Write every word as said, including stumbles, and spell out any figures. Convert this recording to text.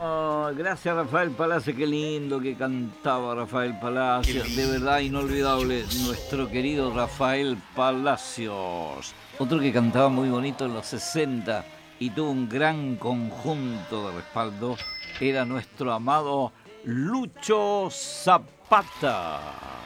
Oh, gracias Rafael Palacio, qué lindo que cantaba Rafael Palacio, de verdad inolvidable nuestro querido Rafael Palacios. Otro que cantaba muy bonito en los sesenta y tuvo un gran conjunto de respaldo era nuestro amado Lucho Zapata.